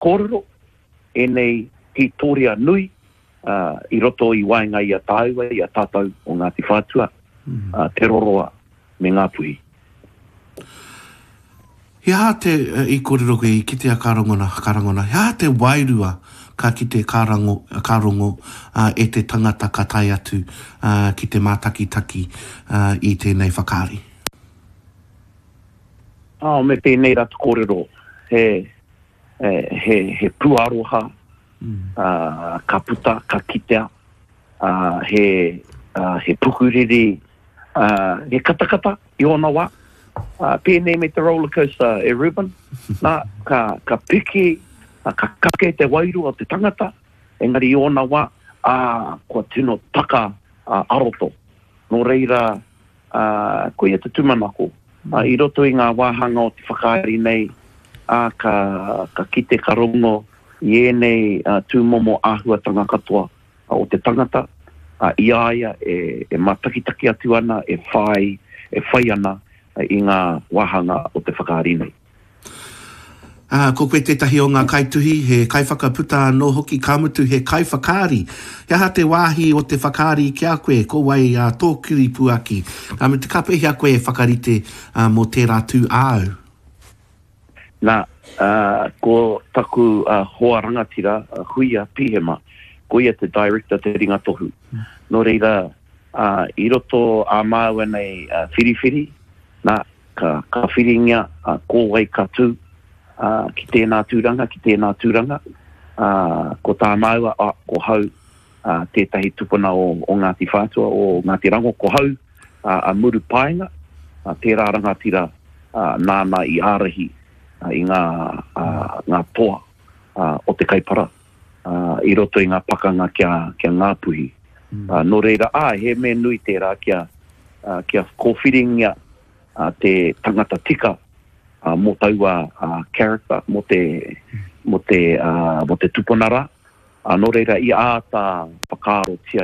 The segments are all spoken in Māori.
kōrero, e nei hitoria nui, I roto I waenga I a tāua, I a tātou o Ngāti Whātua, te roroa me ngā puhi. Hea te I kōrero koe I kite a karangona, hea te wairua ka ki te kārongo e te tangata ka tai atu ki te mātakitaki I tēnei whakaari. Me tēnei ratu kōrero, he puaroha, ka puta, ka kitea, he pukuriri, he katakata I ona wā. Pēnei me te roller coaster e Ruben, nā ka piki, ka kake te wairu o te tangata, engari I ona wā, kua tino taka aroto. Nō reira, koe te tumanako, I roto I ngā wāhanga o te whakaari nei, ka kite ka rongo, I nei tūmomo āhuatanga katoa o te tangata, I aia e matakitaki atu ana, e whai ana I ngā wāhanga o te whakaari nei. Ko koe tētahi o ngā kaituhi, he kaiwhakaputa no hoki kamutu he kaiwhakaari. Hea te wāhi o te whakaari ki a koe, ko wai tōkiri puaki. Te kapehi a koe whakarite mō tērā tū āu. Nā, ko taku hoa rangatira, Huia Pihema, ko ia te director te ringa tohu. No reira, I roto a māua nei whiriwhiri, nā, ka whiringia, ko wai katu, ki tēnā tūranga, ko tā maua, ko hau, tētahi tupuna o Ngāti Whātua, o Ngāti Rango, ko hau, a muru paenga, tērā rangatira, nāna I ārahi, I ngā poa, o te kaipara, I roto I ngā pakanga kia ngā puhi. No reira, he me nui tērā kia kōwhiringia, te tangata tika, mo taua character, mo te tuponara. No reira, I āta whakaro tia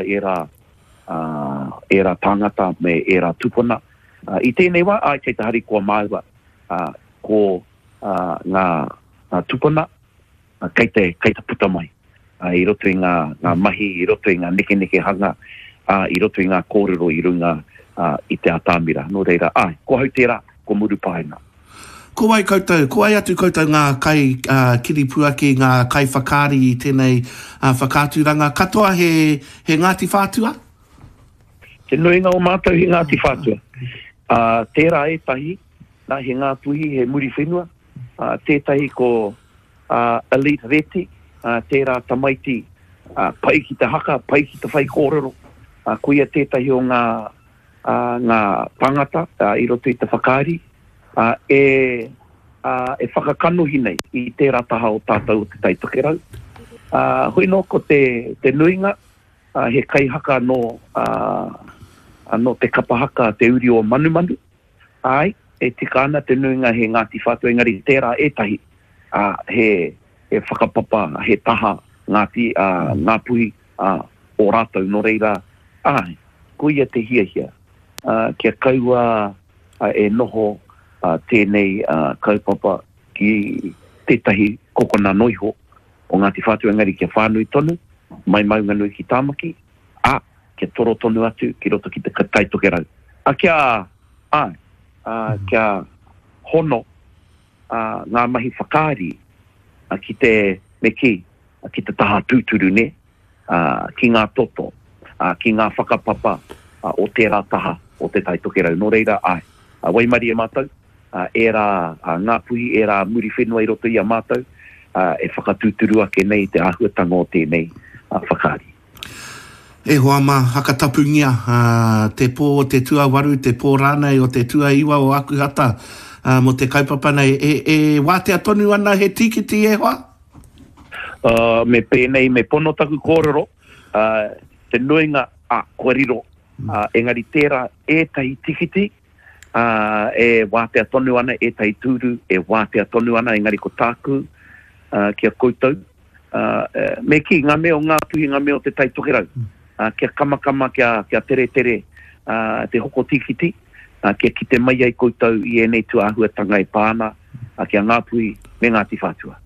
era tangata me era tupona. I tēnei wā, kei te hari kua māua, ko ngā tupona, kei te puta mai. I roto I ngā mahi, I roto I ngā neke hanga, I roto I ngā kōrero I runga I te atamira. No reira, ko hau tērā, ko muru paena. Ko ai atu koutou ngā kai kiripuaki, ngā kai whakaari I tēnei whakāturanga. Katoa he Ngāti Whātua? Te nuinga o mātou he Ngāti Whātua. Tērā e tahi, nā he ngā puhi, he muri whenua. Tētahi ko elite reti, tērā tamaiti, pai ki te haka, pai ki te whai kōrero. Kuia tētahi o ngā tangata, I roto I te whakaari. E whakakanuhi nei I tērā taha o tātou te taitokerau. Hoi no ko te nuinga, he kaihaka no te kapahaka te uri o manumanu. E tika ana te nuinga he Ngāti Whātua, engari tērā e tahi, he whakapapa, he taha ngā puhi o rātou no reira. Kuia te hiahia, kia kaua e noho tēnei kaupapa ki tētahi kokona noiho o Ngāti Whātua engari kia whānui tonu, mai maunga nui ki tāmaki, kia toro tonu atu ki roto ki te taitokerau. Kia hono ngā mahi whakaari ki te meki, ki te taha tūturu ne, ki ngā toto, ki ngā whakapapa o tērā taha o te taitokerau. No reira, waimari e mātou, ngā puhi, muri whenua I roto I a mātou, e whakatūturu ake nei te āhuatanga o tēnei whakaari. E hoa mā hakatapungia, te pō o te tuawaru, te pō rānei o te tua iwa o akuhata, mo te kaupapa nei, e wātea tonu ana he tikiti e hoa? Me pēnei, me pono taku kōrero, te nuinga kōrero, engari tērā e tahi tikiti, e wātea tonu ana, e tai tūru, e wātea tonu ana, engari ko tāku, kia koutou. Me ki, ngā meo ngā puhi, ngā meo te taitokerau. Kia kamakama, kia tere, te hoko tikiti, kia kite mai ai koutou I enei tu āhuatanga I pāna, kia ngā puhi, me Ngāti Whātua.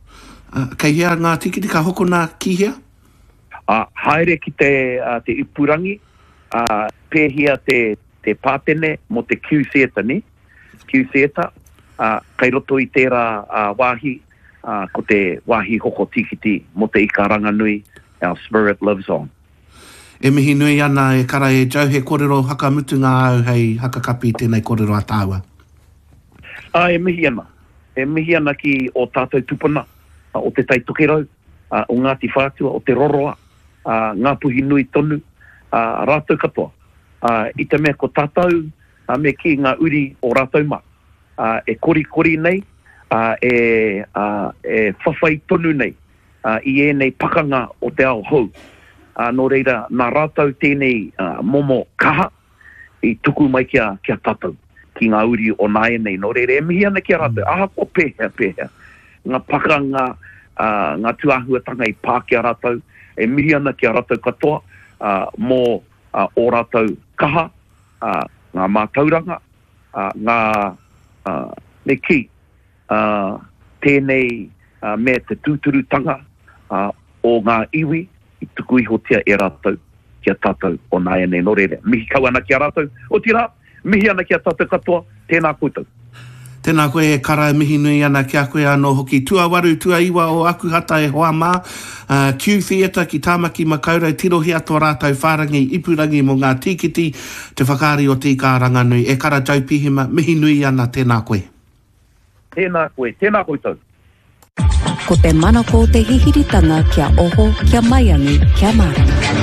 Kei hea ngā tikiti ka hoko nā ki hea? Haere ki te ipurangi, pēhia te pātene mo te kiuseeta ni. Kiuseeta, kai roto i tērā wāhi, ko te wāhi hoko tikiti mo te ikaranga nui, our spirit lives on. E mihi nui ana e kara e jau he kōrero hakamutu ngā au hei hakakapi tēnei kōrero a tāua. E mihi ana. E mihi ana ki o tātou tupuna, o te taitokerau, o Ngāti Whātua, o te roroa, ngā puhi nui tonu, rātou katoa. I te mea ko tātou, me ki ngā uri o rātou mā. E kori nei, e whawhai tonu nei, i nei pakanga o te ao hou. Nō reira, nā rātou tēnei momo kaha, i tuku mai kia tātou, ki ngā uri o nāe nei. Nō reira, e mihi ana kia rātou, ko pēhea. Ngā pakanga, ngā tuahuatanga i pā kia rātou, e mihi ana kia rātou katoa, mō o rātou kaha, ngā mātauranga, ngā ne ki, tēnei me te tūturutanga o ngā iwi, i tuku ihotia e rātou kia tātou o nāia nei no reire. Mihi kau ana kia rātou, o tira, mihi ana kia tātou katoa, tēnā koutou. Tēnā koe e kara mihi nui ana kia koe anō hoki tuawaru tuaiwa o aku hata e hoa mā, Q Theatre ki Tāmaki Makaurau, tirohi ato rātou whārangi, ipurangi mo ngā tīkiti, te whakaari o tīka ranganui, e kara jau pihima, mihi nui ana tēnā koe. Tēnā koe, tēnā koutou. Ko te manako te hihiritanga kia oho, kia maiangi, kia marama.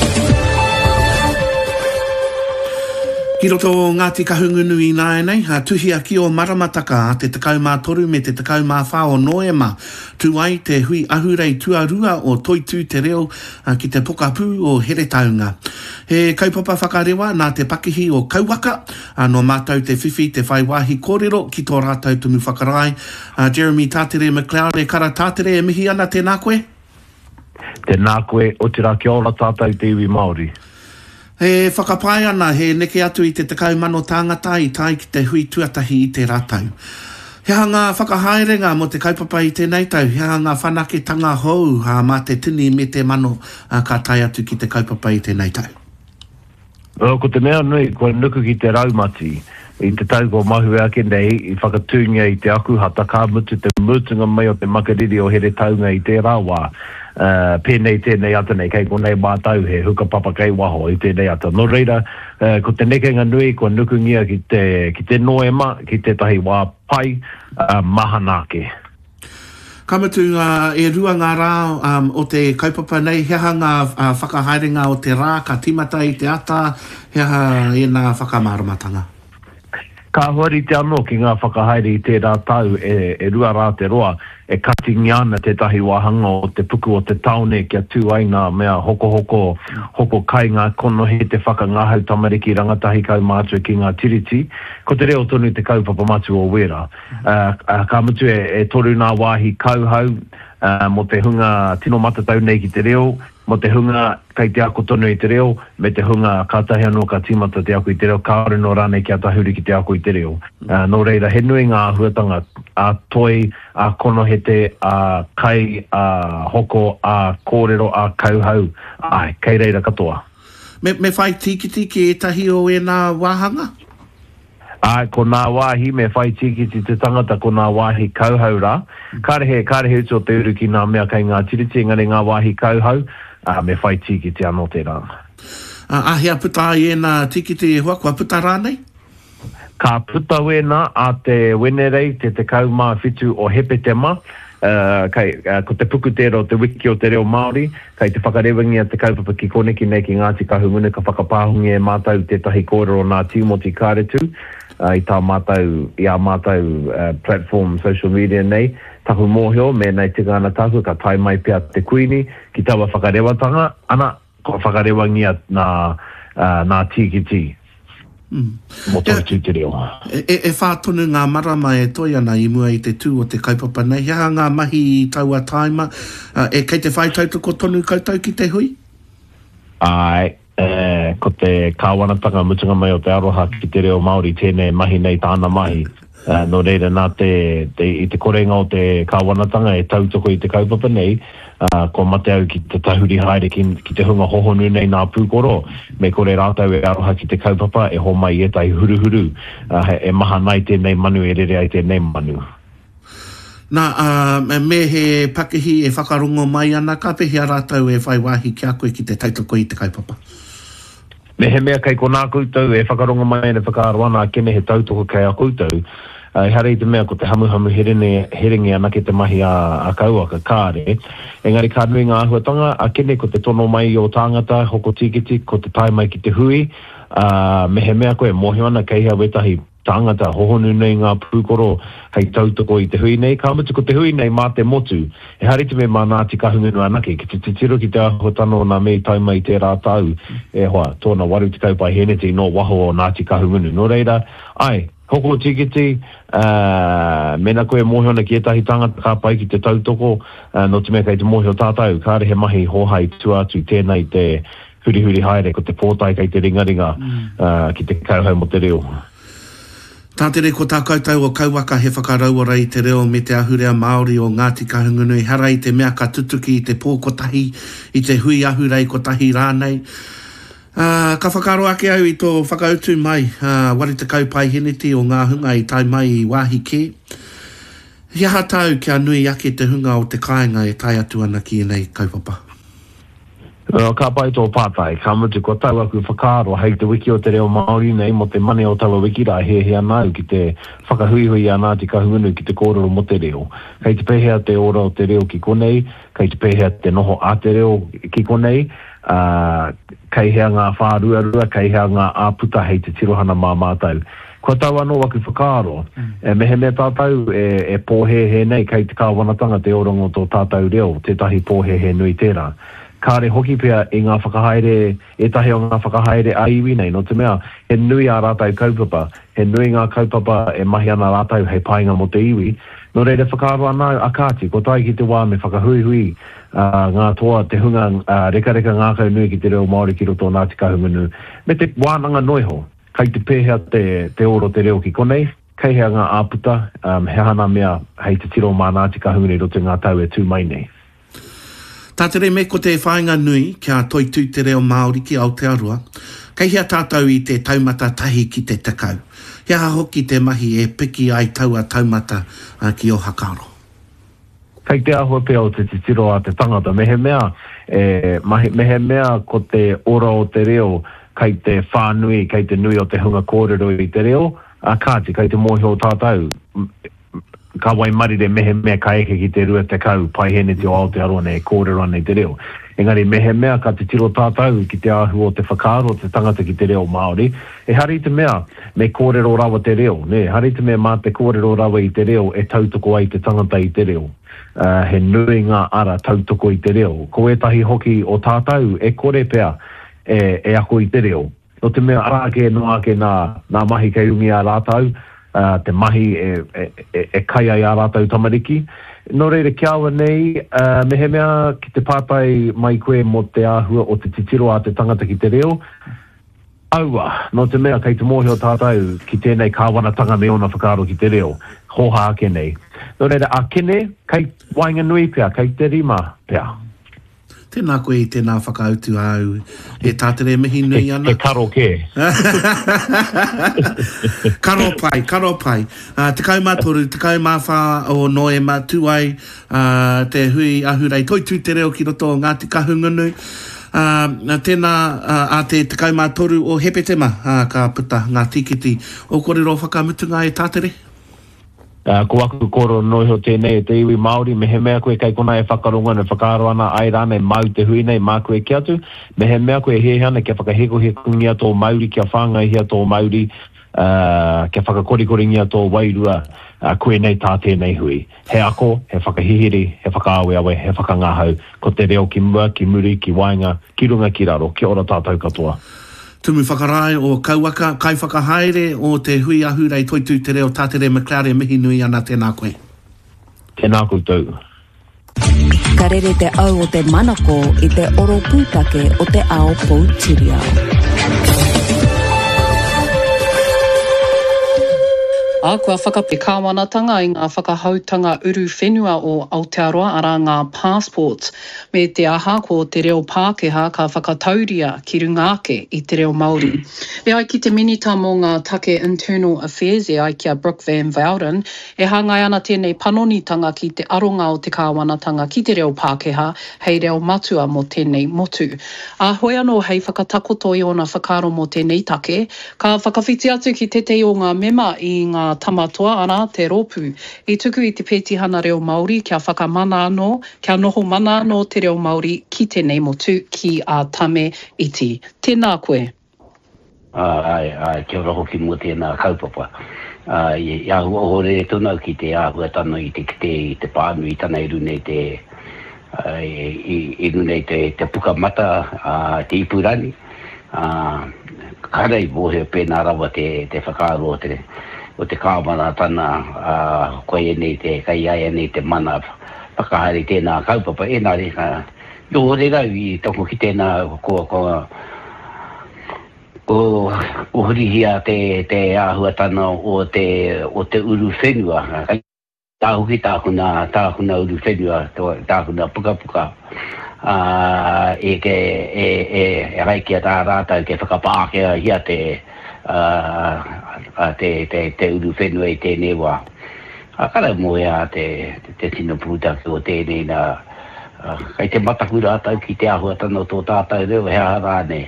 Ki roto o Ngāti Kahungunu i nāenei, tuhia ki o maramataka te tekau mā toru me te tekau mā whā o Noema, tuai te hui ahurei tuarua o Toitu te reo ki te pokapū o Heretaunga. He kaupapa whakarewa nā te pakihi o Kauwaka, no mātou te whiwhi te whaiwahi kōrero ki tō rātou tumu whakarai. Jeremy Tātere McLeod e kara tātere e mihi ana tēnā koe? Tēnā koe, o tira kia ora tātou te iwi Māori. He whakapai ana, he neke atu i te tekau mano tāngata i tai ki te hui tuatahi i te rātau. He ngā whakahaerenga mo te kaupapa i tēnei tau, he ngā whanaketanga hou mā te tini me te mano ka tai atu ki te kaupapa i tēnei tau. Ko te mea nui, ko nuku ki te raumati, i te tau ko mahu ake nei, i whakatūngia i te aku hata kā mutu te mūtunga mai o te makariri o Heretaunga i te rāwā. Pēnei tēnei ata nei, kei ko nei mātau he hukapapa kei waho i tēnei ata. No reira, ko te nekenga nui, ko nukungia ki te Noema, ki te tahi wā pai, mahanake. Kamatu e rua ngā rā o te kaupapa nei, heha ngā whakahaerenga o te rā, ka timata i te ata, heha e ngā whakamāramatanga. Ka hori te anō ki ngā whakahaere i tērā tau e rua rā te roa, e katingi ana te tahi wahanga o te puku o te taone kia tūaina mea hoko kai ngā kono he te whakangahau tamariki rangatahi kau mātua ki ngā tiriti. Ko te reo tonu te kaupapa matu o wera. Ka mutu e toru ngā wāhi kauhau mo te hunga tino matatau nei ki te reo, mo te hunga kai te ako tonu i te reo, me te hunga kātahi anō ka tīmata te ako i te reo, kāore no rānei kia tahuri ki te ako i te reo. Nō reira, he nui ngā huatanga a toi, a kono hete, a kai, a hoko, a kōrero, a kauhau. Ai, kei reira katoa. Me whai tikiti ki e tahi o e nā wāhanga? Ai, ko nā wāhi, me whai tikiti te tangata ko nā wāhi kauhau rā. Karehe uto te uru ki nā mea kai ngā tiriti, engari ngā wāhi kauhau, me whai tikiti anō te rā. Ahia puta i nā tikiti e hua, kua puta rānei? Ka puta wena a te wenerei te kau mā whitu o Hepetema, ko te puku tero, te wiki o te reo Māori, kai te whakarewangia te kaupapa ki koneki nei ki Ngāti Kahungunu, ka whakapāhungi e mātau te tahi kōrero nā Timoti Kāretu, i tā mātau platform social media nei, taku mōhio, me nei tika ana taku, ka tai mai pia te kuini, ki tawa whakarewatanga, ana, ko whakarewangia nā tikiti. E whātonu ngā marama e toi ana i mua i te tū o te kaupapa nei. Hea ngā mahi i taua taima, kei te whaitautoko tonu koutou ki te hui? Ai, ko te kāwanatanga mutunga mai o te aroha ki te reo Māori, tēnei mahi nei tāna mahi. No reira nā i te korenga o te kāwanatanga e tautoko i te kaupapa nei, ko mate au ki te tahuri haere ki te hunga hohonu nei nā pūkoro, me kore rātau e aroha ki te kaupapa e ho mai e tai huruhuru, e maha nai tēnei manu e rere ai tēnei manu. Nā, me he pakihi e whakarongo mai ana, ka pehia rātau e whai wāhi ki a koe ki te tautoko i te kaupapa? Me he mea kai ko nā koutou e whakarongo mai e whakaroana kene he tautoko kai a koutou, harei te mea ko te hamuhamu herenge ana ke te mahi a kauaka kāre. Engari ka nui ngā ahuatanga, a kene ko te tono mai o tāngata, hoko tikiti, ko te tai mai ki te hui, me he mea koe mohi ana kei hea wetahi tāngata hohonu nei ngā pūkoro hei tautoko i te hui nei. Ka mutu ko te hui nei mā te motu. E hari te me mā Ngāti Kahungunu anake, ki te tiro ki te ahotano o nā mei tai mai te rātau, e hoa, tōna waru te kaupai heneti no waho o Ngāti Kahungunu. No reira, ai, hoko tikiti, mena koe mohiona ki etahi tangata ka pai ki te tautoko, no te mea kai te mohi o tātau, kāre he mahi hohai tu atu tēnei te huri haere ko te pōtai kai te ringaringa ki te kauhau mo te reo. Tātere ko tā koutou o kauaka he whakarauara i te reo me te ahurea Māori o Ngāti Kahungunu i hara i te mea ka tutuki i te pōkotahi, i te hui ahurei kotahi rānei. Ka whakaro ake au i tō whakautu mai, wari te kaupai heneti o ngā hunga i tai mai i wāhi ke. Hiaha tau kia nui ake te hunga o te kāinga e tai atu ana ki nei kaupapa. Ka pai tō pātai, ka mutu ko tau aku whakaro hei te wiki o te reo Māori nei mo te mane o tawa wiki rā he anau ki te whakahuihui a Ngāti Kahungunu ki te kōrero mo te reo. Kei te pehea te ora o te reo ki konei, kei te pehea te noho a te reo ki konei, kei hea ngā whāruarua, kei hea ngā āputa hei te tirohana mā mātau. Ko tau anō waku whakaro, me he mea tātau e pōhehe nei kei te kāwanatanga te orongo tō tātau reo, tētahi pōhehe nui tērā. Kāre hoki pia i ngā whakahaere, e tahi o ngā whakahaere a iwi nei, no te mea, he nui a rātau kaupapa, he nui ngā kaupapa e mahi ana rātau hei painga mo te iwi. No reire whakaaro ana a kāti, ko tai ki te wā me whakahuihui ngā toa te hunga reka ngā kau nui ki te reo Māori ki roto Ngāti Kahungunu. Me te wānanga noiho, kai te pēhea te oro te reo ki konei, kai hea ngā āputa, he hana mea hei te tiro mā Ngāti Kahungunu i roto ngā tau e tū mai nei. Tātere me ko te whāinga nui kia toitū te reo Māori ki Aotearoa, kei hea tātou i te taumata tahi ki te takau. Hea hoki te mahi e piki ai taua taumata ki o Hakaro. Kei te ahua pia o te tiro a te tangata. Me he mea ko te ora o te reo, kei te whānui, kei te nui o te hunga kōrero i te reo, a kāti, kei te mohi o tātou. Ka wai marire mehe mea ka eke ki te rua te kau pai hene te o Aotearoa nei kōrero nei te reo. Engari mehe mea ka te tiro tātau ki te ahu o te whakaaro o te tangata ki te reo Māori. E hari te mea me kōrero rawa te reo. Ne, hari te mea mā te kōrero rawa i te reo e tautoko ai te tangata i te reo. He nui ngā ara tautoko i te reo. Ko etahi hoki o tātau e kore pea e ako i te reo. No te mea arake no ake nā mahi kei ungi a rātau. Te mahi e kai ai a rātau tamariki. No reire kia awa nei, me he mea ki te pātai mai koe mo te āhua o te titiro a te tangata ki te reo. Aua, no te mea kei te mohi o tātau ki tēnei kāwanatanga me ona whakaaro ki te reo. Hoha ake nei. No reire a kene, kei wainga nui pia, kei te rima pia. Tēnā koe i tēnā whakautu au e tātere mihi nui ana. E karo ke. Karo pai. Te kaumatoru, te kaumawha o noe matu ai, te hui ahurei toitū te reo ki roto o Ngāti Kahungunu. Tēnā a te kaumatoru o Hepetema, ka puta ngā tikiti. O korero whakamutunga e tātere? Ko aku koro noiho tēnei e te iwi Māori, me he mea koe kai kona e whakaronga ne whakaaro ana ai rānei mau te hui nei mā koe ki atu, me he mea koe he hana kia whakahekohekungia tō Māori, kia whāngaihia tō Māori, kia whakakorikoringia tō Wairua, koe nei tā tēnei hui. He ako, he whakahihiri, he whakaawe awe, he whakangahau, ko te reo ki mua, ki muri, ki wainga, ki runga ki raro, ki ora tātou katoa. Tumu whakarai o kauaka, kai whakahaere o te hui ahurei toitū te reo tātere McLaren mihi nui ana tēnā koe. Tēnā koutou. Ka rere te au o te manako i te oro pūtake o te ao Pouchiriao. A kua whakape kāwanatanga i ngā whakahautanga uru whenua o Aotearoa ara ngā passports. Me te aha ko te reo Pākehā ka whakatauria ki Rungake i te reo Māori. E ai ki te minita mō ngā take Internal Affairs e ai kia Brooke Van Velden, e hangai ana tēnei panonitanga ki te aronga o te kāwanatanga ki te reo Pākehā, hei reo matua mō tēnei motu. A hoi anō hei whakatakoto i ona whakaro mō tēnei take, ka whakawhiti atu ki te o ngā mema i ngā tamatoa ana te rōpū. I tuku i te pētihana reo Māori kia whakamana anō, kia noho mana anō te reo Māori ki tēnei motu ki a Tame Iti. Tēnā koe. Kia ora hoki mō tēnā kaupapa. I ahua hore tūnau ki te ahua tano i te kite i te pānu i tana iru nei te iru nei te puka mata te ipurani. Karei mohe pēnā rawa te whakaaro o te kāmana tana koe nei te kai aia nei te mana whakahari tēnā kaupapa. Enare, i hore rau i toko ki tēnā o hurihia te ahua tana o te uru whenua. Tāhuki tāhuna uru whenua, tāhuna puka puka. E raikia tā rātau ke whakapākea hia te uru whenua i tēnei wā. Kara moea te tino pūtaki o tēnei nā kai te matakura atau ki te ahua tano tō tātou reo hea rāne.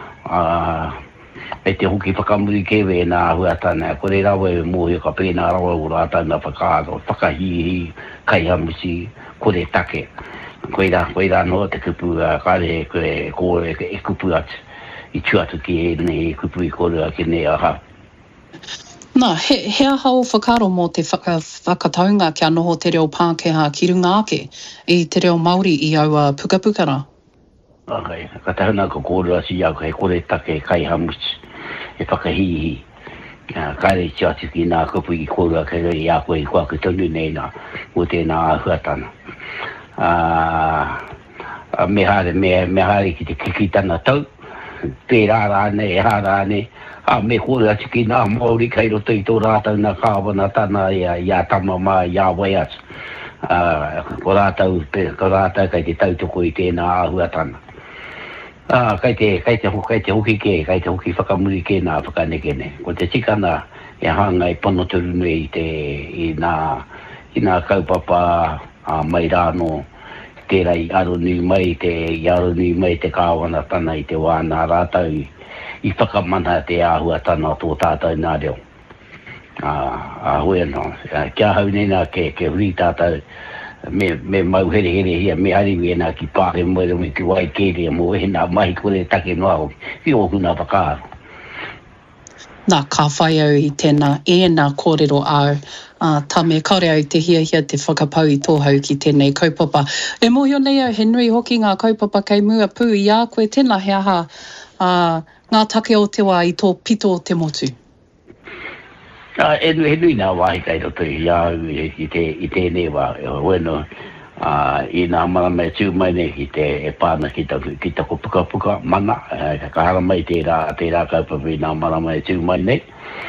E te hoki whakamuri kewe nā ahua tana, kore rawa e mohe ka pēnā rawa o rātau nā whakaaro, whakahihi, kai hamusi, kore take. Koe rā no te kupu kare koe e kupu atu i tuatu ki e nei kupu i kore ki nei aha. Nā, he aha o whakaro mō te whakataunga kia noho te reo Pākehā ki Rungake i te reo Māori i aua pukapukara. Okay, ka tahuna ko kore asi au hei kore take kai hamusi e whakahihi. Kare i tuatu ki nā kupu i kore i a koe i kua kutonu nei nā o tēnā ahuatana. Me hare ki te kikitana tau, pērā rāne, hārāne, me kore atu ki nā Māori kai roto i tō rātau nā kāwana tana ia tamama, ia wai atu. Ko rātau kai te tautoko i tēnā ahuatana. Kai te hoki ke, kai te hoki whakamuri ke nā whakanekene. Ko te tikana e hangai panoturu nei i nā kaupapa mai rāno, tērā i aroni mai te kāwana tana i te wāna rātau i whakamana te āhua tana tō tātou nā reo. Hoi anō, kia hau nei nā ke hui tātou me mau here hia, me ariwi nā ki pāre mwere me ki wai kere mo e nā mahi kore take noa o, i o huna whakaaro. Nā, ka whai au i tēnā nā kōrero au. Tame, kaore au te hia te whakapau i tōhau ki tēnei kaupapa. E mohio nei au, he nui hoki ngā kaupapa kei mua pū i a koe tēnā he aha ngā take o te wā i tō pito o te motu. He nui nā wāhi kai roto i au i tēnei wā. Weno, i nā marama e tū mai nei ki te pāna ki tako puka puka mana. Ka hara mai tērā kaupapa i nā marama e tū mai nei.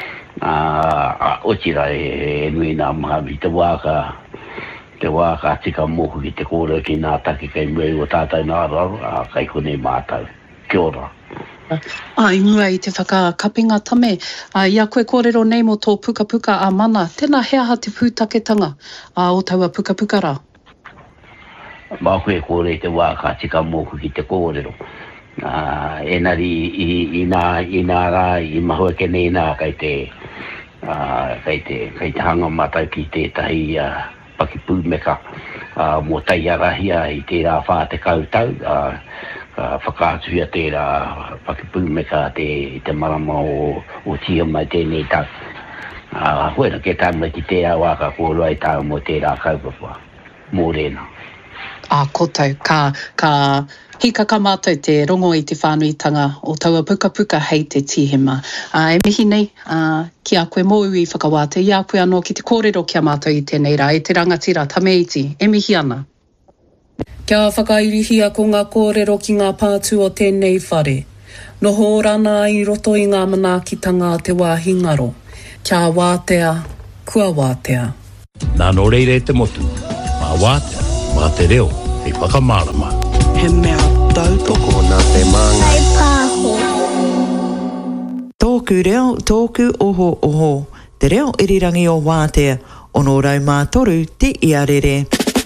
Otira e nui nā mahawi te wāka tika mohu ki te kōrero ki nā take kai mwere o tātou nā raro, kai konei mātau. Kia ora. I mua i te whakakapinga Tame, ia koe kōrero nei mo tō puka puka a mana, tēnā he aha te pūtaketanga o taua puka puka rā? Mā koe kōrero te wāka tika mohu ki te kōrero. Enari i nā rā, i mahua ke nei nā kai te hanga matau ki tētahi pakipū meka mō tai arahia i tērā whā te kautau, whakaatuhia tērā pakipū meka te marama o tia mai tēnei tau. Huena ke tāma ki tērā wāka kōrua i tāu mō tērā kaupapa, mō rena. Kotau, ka hika ka mātou te rongo i te whānuitanga o taua puka puka hei te tihema. E mihi nei, ki a koe mōu i whakawāte, i a koe anō ki te kōrero kia mātou i tēnei rā, e te rangatira Tame Iti, e mihi ana. Kia whakairihia ko ngā kōrero ki ngā pātū o tēnei whare. Noho rana i roto i ngā manaakitanga te wāhingaro. Kia wātea. kua wātea. Nā no reire te motu, mā wātea, mā te reo, hei whakamārama. He mea tautoko nā te manga. Hei pāho. Tōku reo, tōku oho oho. Te reo irirangi o wātea, ono rau mā toru te iarere.